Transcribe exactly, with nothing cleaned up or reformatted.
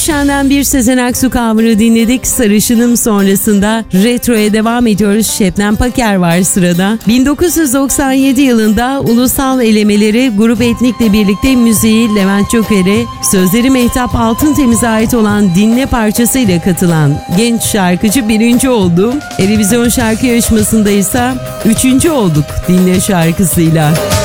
Gülşen'den bir Sezen Aksu cover'ı dinledik. Sarışınım sonrasında retroya devam ediyoruz. Şebnem Paker var sırada. bin dokuz yüz doksan yedi yılında ulusal elemeleri Grup Etnik'le birlikte müziği Levent Çoker'e, sözleri Mehtap Altıntemiz'e ait olan Dinle parçasıyla katılan genç şarkıcı birinci oldu. Erevizyon şarkı yarışmasında ise üçüncü olduk Dinle şarkısıyla.